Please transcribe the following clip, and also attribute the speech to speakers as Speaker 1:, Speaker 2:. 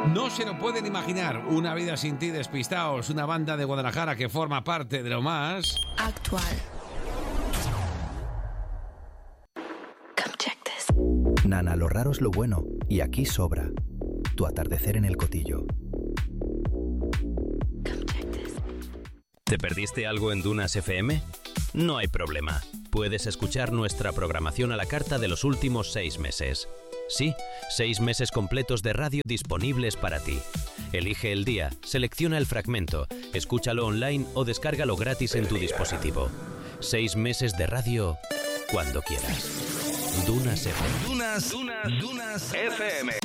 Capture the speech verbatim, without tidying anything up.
Speaker 1: No se lo pueden imaginar. Una vida sin ti, despistaos. Una banda de Guadalajara que forma parte de lo más
Speaker 2: actual.
Speaker 3: Come check this.
Speaker 4: Nana, lo raro es lo bueno. Y aquí sobra. Tu atardecer en el Cotillo.
Speaker 3: Come check this.
Speaker 5: ¿Te perdiste algo en Dunas F M? No hay problema. Puedes escuchar nuestra programación a la carta de los últimos seis meses. Sí, seis meses completos de radio disponibles para ti. Elige el día, selecciona el fragmento, escúchalo online o descárgalo gratis en tu dispositivo. Seis meses de radio cuando quieras. Dunas F M.
Speaker 6: Dunas, Dunas, Dunas F M.